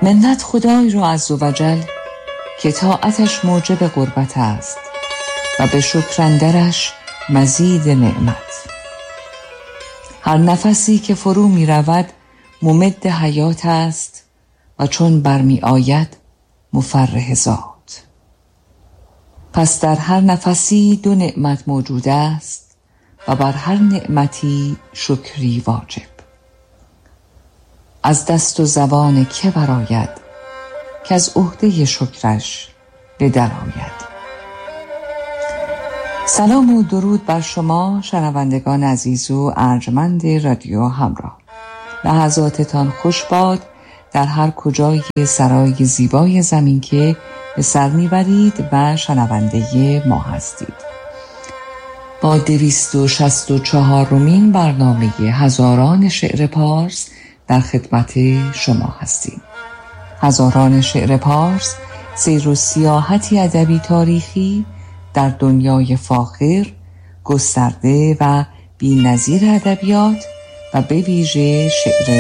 منت خدای را عزوجل که طاعتش موجب قربت است و به شکر اندرش مزید نعمت. هر نفسی که فرو می رود ممد حیات است و چون برمی آید مفرح ذات. پس در هر نفسی دو نعمت موجود است و بر هر نعمتی شکری واجب. از دست و زبان که برآید که از عهده شکرش به در آید. سلام و درود بر شما شنوندگان عزیز و ارجمند رادیو همراه. لحظاتتان خوش باد در هر کجای سرای زیبای زمین که به سر میبرید و شنونده ما هستید. با 264مین برنامه هزاران شعر پارس در خدمت شما هستیم. هزاران شعر پارس سیر و سیاحتی ادبی تاریخی در دنیای فاخر، گسترده و بی‌نظیر ادبیات و به ویژه شعر